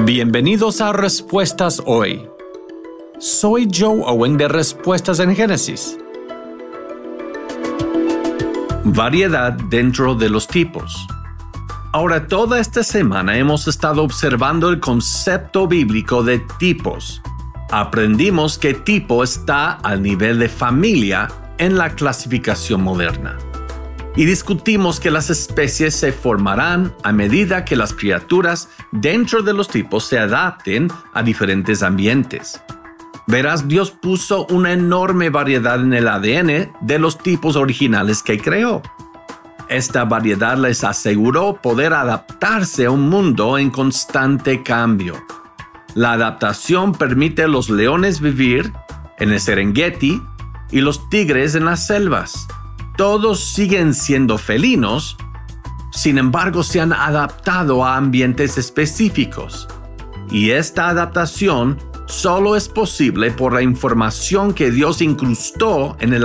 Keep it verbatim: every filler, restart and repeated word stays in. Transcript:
Bienvenidos a Respuestas Hoy. Soy Joe Owen de Respuestas en Génesis. Variedad dentro de los tipos. Ahora, toda esta semana hemos estado observando el concepto bíblico de tipos. Aprendimos que tipo está al nivel de familia en la clasificación moderna. Y discutimos que las especies se formarán a medida que las criaturas dentro de los tipos se adapten a diferentes ambientes. Verás, Dios puso una enorme variedad en el A D N de los tipos originales que creó. Esta variedad les aseguró poder adaptarse a un mundo en constante cambio. La adaptación permite a los leones vivir en el Serengeti y los tigres en las selvas. Todos siguen siendo felinos, sin embargo se han adaptado a ambientes específicos. Y esta adaptación solo es posible por la información que Dios incrustó en el